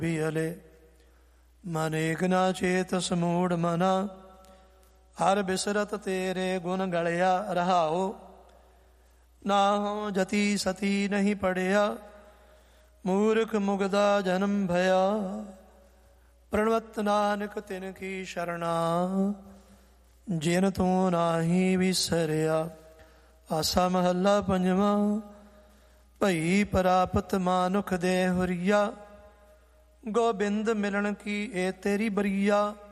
ਭੀਅਲੇ ਮਨ ਏਕ ਨਾ ਚੇਤ ਸਮੂੜ ਮਨਾ, ਹਰ ਬਿਸਰਤ ਤੇਰੇ ਗੁਣ ਗਲਿਆ ਰਹਾਓ। ਨਾਹੋ ਜਤੀ ਸਤੀ ਨਹੀਂ ਪੜਿਆ, ਮੂਰਖ ਮੁਗਦਾ ਜਨਮ ਭਇਆ। ਪ੍ਰਣਵਤ ਨਾਨਕ ਤਿਨ ਕੀ ਸ਼ਰਣਾ, ਜਿਨ ਤੂੰ ਨਾਹੀ ਵਿਸਰਿਆ। ਆਸਾ ਮਹੱਲਾ ਪੰਜਵਾਂ। ਭਈ ਪ੍ਰਾਪਤ ਮਾਨੁਖ ਦੇ ਹੁਰੀਆ, ਗੋਬਿੰਦ ਮਿਲਣ ਕੀ ਏ ਤੇਰੀ ਬਰੀਆ।